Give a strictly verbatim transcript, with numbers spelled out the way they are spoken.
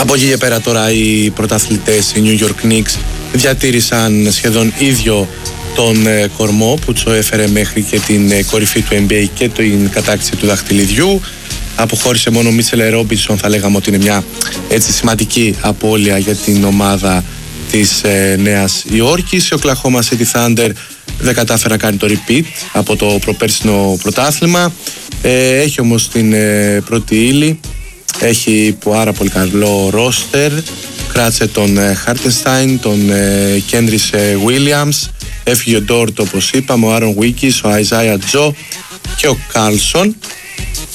Από εκεί και πέρα τώρα οι πρωταθλητές, οι New York Knicks, διατήρησαν σχεδόν ίδιο τον ε, κορμό που τους έφερε μέχρι και την ε, κορυφή του N B A και την κατάκτηση του δαχτυλιδιού. Αποχώρησε μόνο ο Μίτσελ Ρόμπινσον, θα λέγαμε ότι είναι μια έτσι σημαντική απώλεια για την ομάδα της ε, Νέας Υόρκης. Ο Oklahoma City Thunder δεν κατάφερε να κάνει το repeat από το προπέρσινο πρωτάθλημα. Ε, έχει όμως την ε, πρώτη ύλη, έχει πάρα πολύ καλό ρόστερ. Κράτησε τον ε, Hartenstein, τον ε, Kendrick ε, Williams, έφυγε ο Ντόρτ όπως είπαμε, ο Άρον Βίκης, ο Isaiah Joe και ο Κάλσον.